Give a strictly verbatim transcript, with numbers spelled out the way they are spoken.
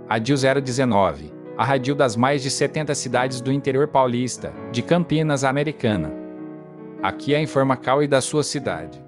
A D I L zero dezenove, a rádio das mais de setenta cidades do interior paulista, de Campinas, Americana. Aqui é a Informacal e da sua cidade.